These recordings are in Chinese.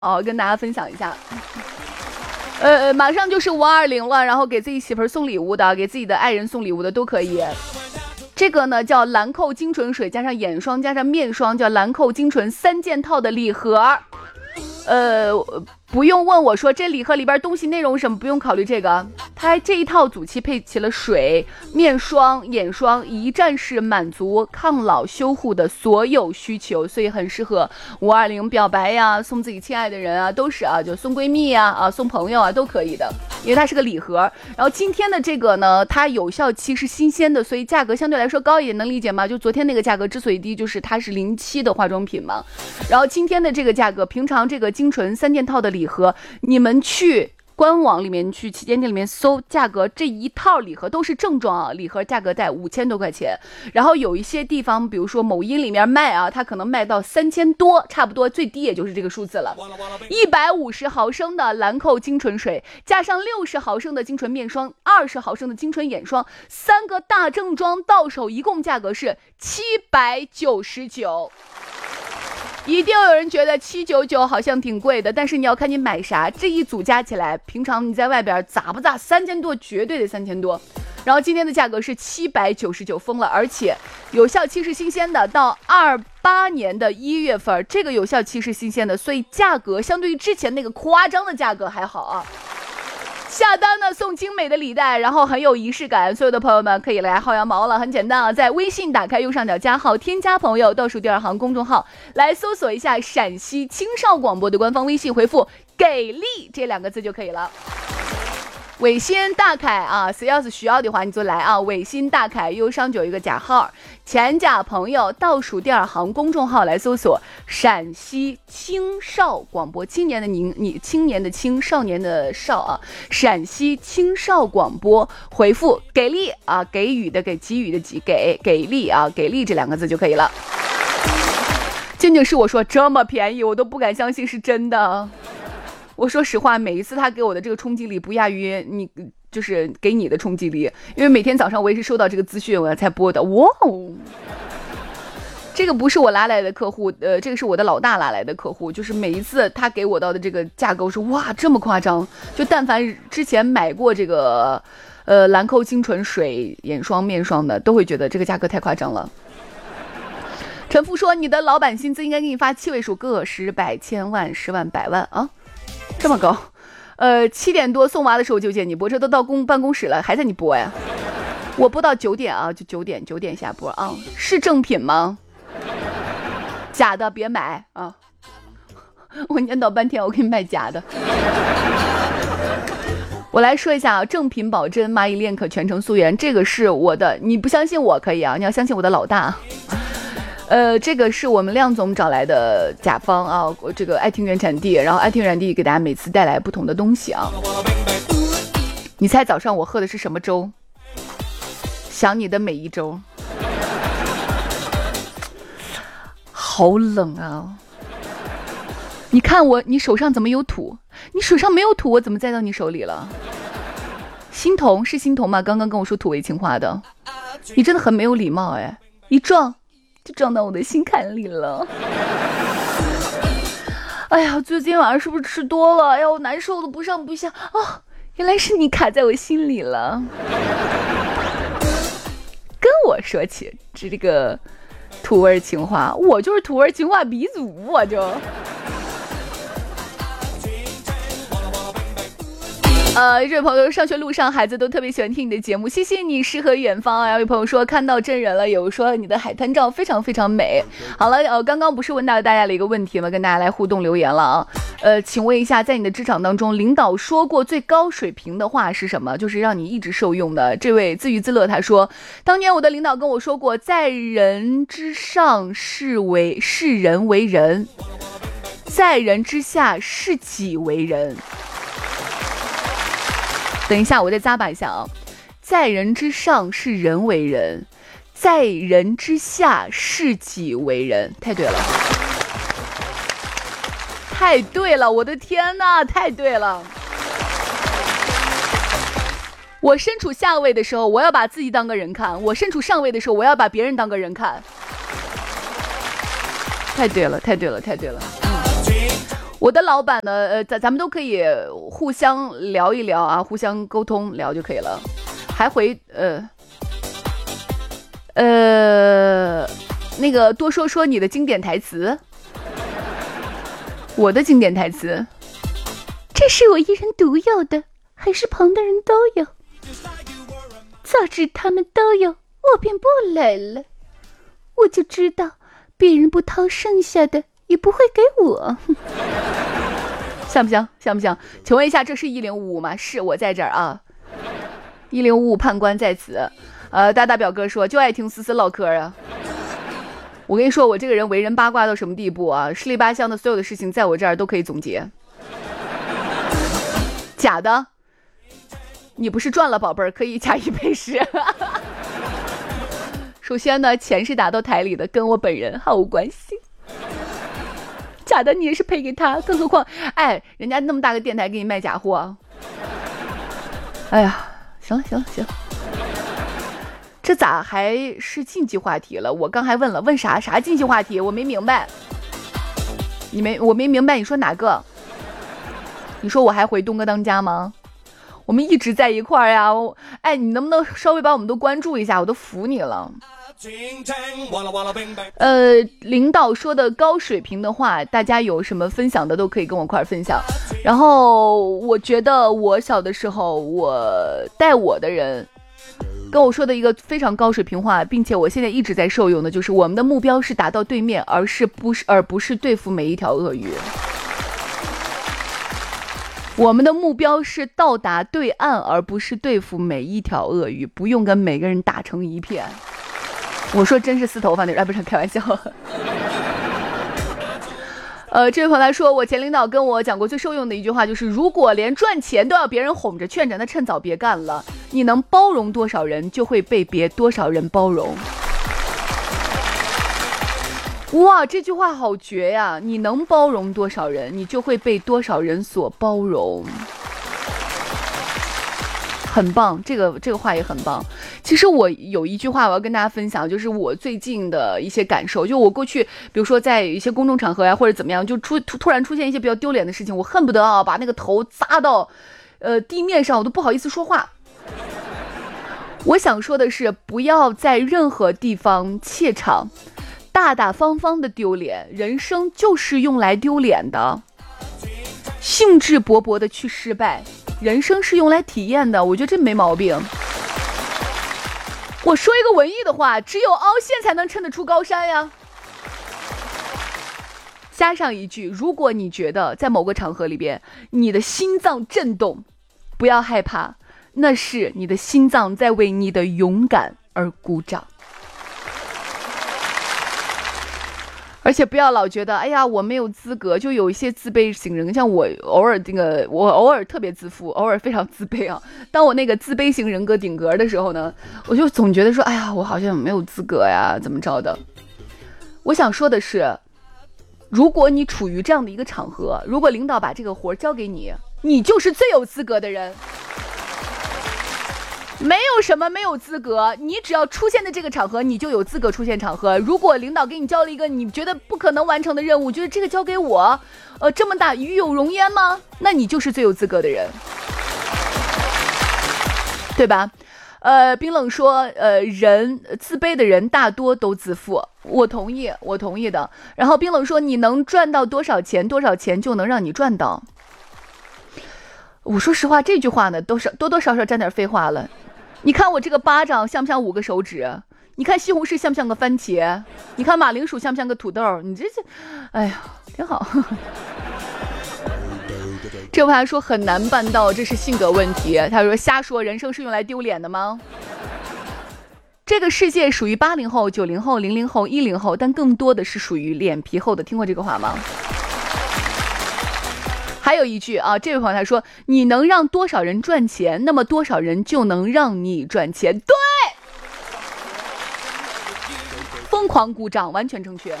跟大家分享一下。马上就是520了，然后给自己媳妇儿送礼物的，给自己的爱人送礼物的都可以。这个呢叫兰蔻精纯水加上眼霜加上面霜，叫兰蔻精纯3件套的礼盒。不用问我说这礼盒里边东西内容什么，不用考虑这个，它这一套组期配齐了水、面霜、眼霜，一站式满足抗老修护的所有需求，所以很适合520表白呀，送自己亲爱的人啊，都是啊，就送闺蜜啊，送朋友啊，都可以的，因为它是个礼盒。然后今天的这个呢，它有效期是新鲜的，所以价格相对来说高一点，能理解吗？就昨天那个价格之所以低，就是它是07的化妆品嘛。然后今天的这个价格，平常这个精纯3件套的礼盒，你们去官网里面去旗舰店里面搜价格，这一套礼盒都是正装啊，礼盒价格在5000多块钱。然后有一些地方，比如说某音里面卖啊，它可能卖到3000多，差不多最低也就是这个数字了。150毫升的兰蔻精纯水，加上60毫升的精纯面霜，20毫升的精纯眼霜，3个大正装到手，一共价格是799。一定有人觉得799好像挺贵的，但是你要看你买啥，这一组加起来，平常你在外边咋不咋3000多，绝对得3000多。然后今天的价格是799，疯了，而且有效期是新鲜的，到28年的1月份，这个有效期是新鲜的，所以价格相对于之前那个夸张的价格还好啊。下单呢送精美的礼袋，然后很有仪式感，所有的朋友们可以来薅羊毛了，很简单啊，在微信打开右上角加号，添加朋友，倒数第2行公众号，来搜索一下陕西青少广播的官方微信，回复给力这2个字就可以了。伟新大凯啊，谁要是需要的话你就来啊，伟新大凯右上角有一个加号，前加朋友，倒数第2行公众号来搜索陕西青少广播，青年的你青年的青，少年的少啊，陕西青少广播，回复给力啊，给予的给，给予的给力啊，给力这2个字就可以了。静静是我说这么便宜，我都不敢相信是真的。我说实话，每一次他给我的这个冲击力不亚于你就是给你的冲击力，因为每天早上我也是收到这个资讯我才播的。哇哦，这个不是我拉来的客户，这个是我的老大拉来的客户，就是每一次他给我到的这个价格是哇这么夸张，就但凡之前买过这个兰蔻精纯水、眼霜、面霜的，都会觉得这个价格太夸张了。陈富说，你的老板薪资应该给你发7位数，个十百千万10万100万啊。这么高，7点多送娃的时候就见你播，这都到办公室了，还在你播呀？我播到9点啊，就9点下播啊，是正品吗？假的别买啊！我念叨半天，我给你卖假的。我来说一下啊，正品保真蚂蚁恋可全程溯源，这个是我的，你不相信我可以啊，你要相信我的老大。这个是我们亮总找来的甲方啊，这个爱听原产地，然后爱听原产地给大家每次带来不同的东西啊。你猜早上我喝的是什么粥？想你的每一周。好冷啊！你看你手上怎么有土？你手上没有土，我怎么栽到你手里了？心彤是心彤吗？刚刚跟我说土味情话的，你真的很没有礼貌哎！一撞就撞到我的心坎里了。哎呀，最近晚上是不是吃多了？哎呀，我难受的不上不下啊！原来是你卡在我心里了。跟我说起这个土味情话，我就是土味情话鼻祖，我就。这位朋友上学路上孩子都特别喜欢听你的节目，谢谢你，诗和远方啊。有位朋友说看到真人了，有说你的海滩照非常非常美。好了，刚刚不是问到大家的一个问题吗？跟大家来互动留言了啊。请问一下，在你的职场当中，领导说过最高水平的话是什么？就是让你一直受用的。这位自娱自乐他说，当年我的领导跟我说过，在人之上视人为人，在人之下视己为人。等一下，我再咂巴一下啊！在人之上视人为人，在人之下视己为人，太对了，太对了！我的天哪，太对了！我身处下位的时候，我要把自己当个人看；我身处上位的时候，我要把别人当个人看。太对了，太对了，太对了！ 我的老板呢，咱们都可以互相聊一聊啊，互相沟通聊就可以了。还回那个多说说你的经典台词。我的经典台词，这是我一人独有的，还是旁的人都有？早知他们都有，我便不来了。我就知道，别人不掏剩下的，也不会给我。像不像？像不像？请问一下，这是1055吗？是，我在这儿啊。1055判官在此。大表哥说就爱听思思唠嗑啊。我跟你说，我这个人为人八卦到什么地步啊？十里八乡的所有的事情，在我这儿都可以总结。假的，你不是赚了宝贝儿，可以假一倍10。首先呢，钱是打到台里的，跟我本人毫无关系。假的你也是赔给他，更何况，哎，人家那么大个电台给你卖假货。哎呀，行了。这咋还是禁忌话题了？我刚还问啥禁忌话题？我没明白。我没明白你说哪个？你说我还回东哥当家吗？我们一直在一块儿呀。哎，你能不能稍微把我们都关注一下？我都服你了。领导说的高水平的话，大家有什么分享的都可以跟我块分享。然后我觉得我小的时候，我带我的人跟我说的一个非常高水平话，并且我现在一直在受用的，就是我们的目标是打到对面，而不是对付每一条鳄鱼。我们的目标是到达对岸，而不是对付每一条鳄鱼，不用跟每个人打成一片。我说真是撕头发那种，不是开玩笑。这位朋友来说，我前领导跟我讲过最受用的一句话，就是如果连赚钱都要别人哄着劝着，那趁早别干了。你能包容多少人，就会被多少人包容。哇，这句话好绝呀！你能包容多少人，你就会被多少人所包容。很棒，这个话也很棒。其实我有一句话我要跟大家分享，就是我最近的一些感受。就我过去比如说在一些公众场合呀，或者怎么样，就突然出现一些比较丢脸的事情，我恨不得啊把那个头扎到地面上，我都不好意思说话。我想说的是，不要在任何地方怯场，大大方方的丢脸。人生就是用来丢脸的，兴致勃勃的去失败。人生是用来体验的，我觉得这没毛病。我说一个文艺的话，只有凹陷才能衬得出高山呀。加上一句，如果你觉得在某个场合里边你的心脏震动，不要害怕，那是你的心脏在为你的勇敢而鼓掌。而且不要老觉得哎呀我没有资格，就有一些自卑型人，像我偶尔特别自负，偶尔非常自卑啊。当我那个自卑型人格顶格的时候呢，我就总觉得说哎呀我好像没有资格呀怎么着的。我想说的是，如果你处于这样的一个场合，如果领导把这个活交给你，你就是最有资格的人。没有什么没有资格，你只要出现在这个场合，你就有资格出现场合。如果领导给你交了一个你觉得不可能完成的任务，觉得这个交给我，这么大与有荣焉吗？那你就是最有资格的人，对吧？冰冷说，人自卑的人大多都自负，我同意的。然后冰冷说，你能赚到多少钱，多少钱就能让你赚到。我说实话，这句话呢，多多少少沾点废话了。你看我这个巴掌像不像5个手指？你看西红柿像不像个番茄？你看马铃薯像不像个土豆？你这，哎呀，挺好。这位还说很难办到，这是性格问题。他说瞎说，人生是用来丢脸的吗？这个世界属于80后、90后、00后、10后，但更多的是属于脸皮厚的。听过这个话吗？还有一句啊，这位朋友他说，你能让多少人赚钱，那么多少人就能让你赚钱。对，疯狂鼓掌，完全正确。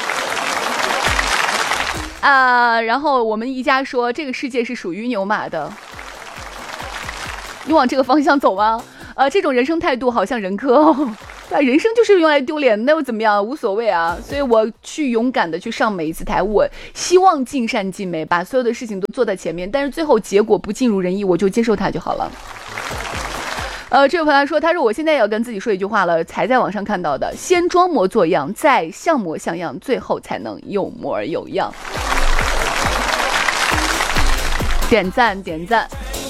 然后我们宜家说，这个世界是属于牛马的。你往这个方向走吗？这种人生态度好像人科哦。 对，人生就是用来丢脸，那又怎么样？无所谓啊。所以我去勇敢的去上每一次台，我希望尽善尽美，把所有的事情都做在前面，但是最后结果不尽如人意，我就接受它就好了。这位朋友说，他说我现在也要跟自己说一句话了，才在网上看到的，先装模作样，再像模像样，最后才能有模有样。点赞点赞，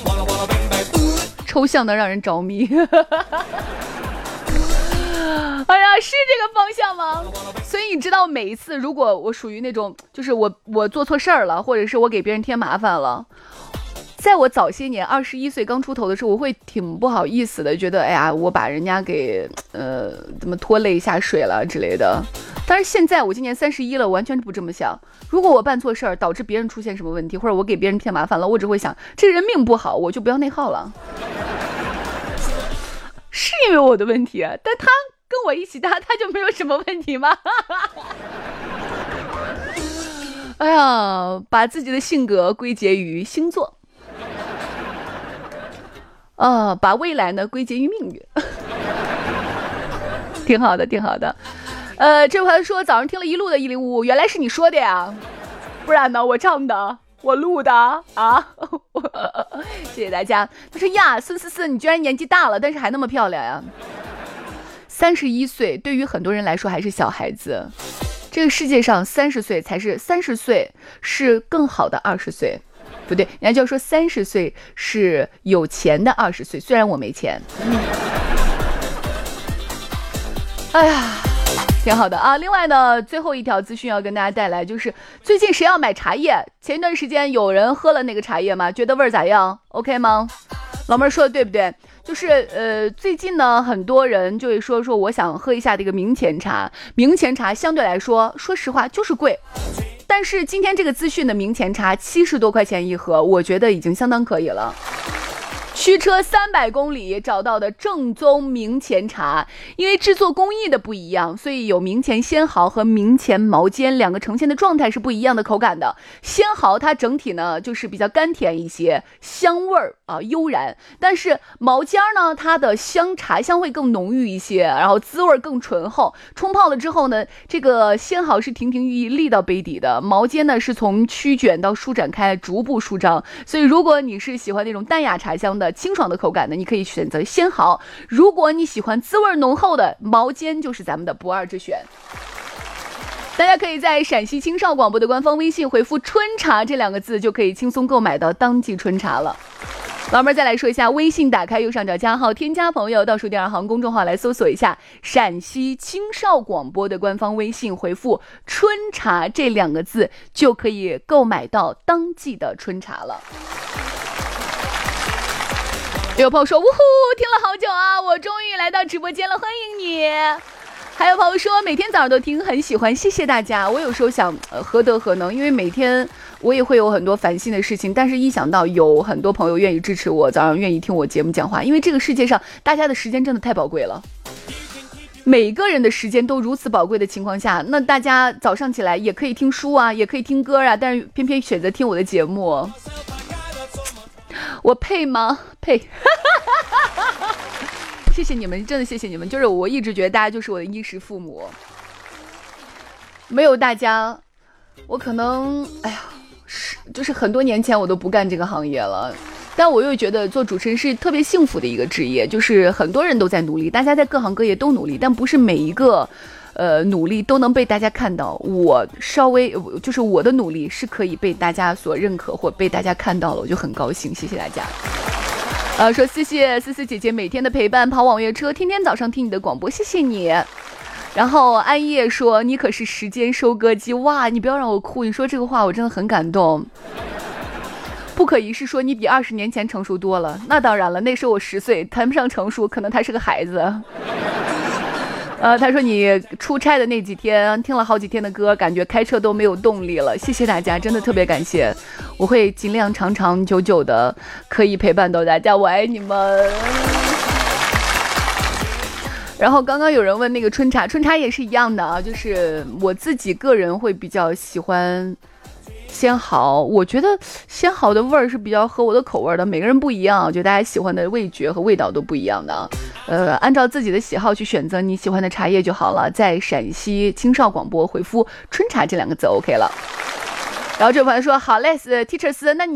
抽象的让人着迷。哎呀，是这个方向吗？所以你知道，每一次如果我属于那种，就是我做错事儿了，或者是我给别人添麻烦了，在我早些年21岁刚出头的时候，我会挺不好意思的，觉得哎呀，我把人家给怎么拖累下水了之类的。但是现在我今年31了，完全不这么想。如果我办错事儿，导致别人出现什么问题，或者我给别人添麻烦了，我只会想这人命不好，我就不要内耗了。是因为我的问题，但他跟我一起搭，他就没有什么问题吗？哎呀，把自己的性格归结于星座，把未来呢归结于命运，挺好的，挺好的。这位说早上听了一路的105，原来是你说的呀，不然呢我唱的。我录的啊，谢谢大家。他说呀，孙思思，你居然年纪大了，但是还那么漂亮呀。31岁对于很多人来说还是小孩子，这个世界上30岁是更好的20岁，不对，人家就说30岁是有钱的20岁，虽然我没钱。哎呀，挺好的啊。另外呢，最后一条资讯要跟大家带来，就是最近谁要买茶叶？前一段时间有人喝了那个茶叶吗？觉得味儿咋样 ？OK 吗？老妹儿说的对不对？就是最近呢，很多人就会说我想喝一下这个明前茶。明前茶相对来说，说实话就是贵。但是今天这个资讯的明前茶70多块钱一盒，我觉得已经相当可以了。驱车300公里找到的正宗明前茶，因为制作工艺的不一样，所以有明前仙毫和明前毛尖两个呈现的状态是不一样的口感的。仙毫它整体呢就是比较甘甜一些，香味儿悠然，但是毛尖呢它的茶香会更浓郁一些，然后滋味更醇厚。冲泡了之后呢，这个仙毫是亭亭玉立立到杯底的，毛尖呢是从曲卷到舒展开，逐步舒张。所以如果你是喜欢那种淡雅茶香的清爽的口感呢，你可以选择仙毫；如果你喜欢滋味浓厚的，毛尖就是咱们的不二之选。大家可以在陕西青少广播的官方微信回复春茶这2个字，就可以轻松购买到当季春茶了。老妹儿再来说一下，微信打开右上角加号，添加朋友，倒数第2行公众号来搜索一下陕西青少广播的官方微信，回复春茶这2个字，就可以购买到当季的春茶了。有朋友说，呜呼，听了好久啊，我终于来到直播间了，欢迎你。还有朋友说每天早上都听，很喜欢，谢谢大家。我有时候想何德何能，因为每天我也会有很多烦心的事情，但是一想到有很多朋友愿意支持我，早上愿意听我节目讲话，因为这个世界上大家的时间真的太宝贵了，每个人的时间都如此宝贵的情况下，那大家早上起来也可以听书啊，也可以听歌啊，但是偏偏选择听我的节目，我配吗？配。谢谢你们，真的谢谢你们。就是我一直觉得大家就是我的衣食父母，没有大家，我可能就是很多年前我都不干这个行业了。但我又觉得做主持人是特别幸福的一个职业，就是很多人都在努力，大家在各行各业都努力，但不是每一个努力都能被大家看到。我稍微就是我的努力是可以被大家所认可或被大家看到了，我就很高兴，谢谢大家。说谢谢思思姐姐每天的陪伴，跑网约车，天天早上听你的广播，谢谢你。然后安叶说你可是时间收割机，哇，你不要让我哭，你说这个话我真的很感动。不可一世说你比20年前成熟多了，那当然了，那时候我10岁，谈不上成熟，可能他是个孩子。他说你出差的那几天听了好几天的歌，感觉开车都没有动力了，谢谢大家，真的特别感谢，我会尽量长长久久的可以陪伴到大家，我爱你们。然后刚刚有人问那个春茶也是一样的啊，就是我自己个人会比较喜欢仙毫，我觉得仙毫的味儿是比较合我的口味的，每个人不一样，我觉得大家喜欢的味觉和味道都不一样的。 按照自己的喜好去选择你喜欢的茶叶就好了。在陕西青少广播回复春茶这2个字 OK 了。然后这位朋友说好嘞，Teachers，那你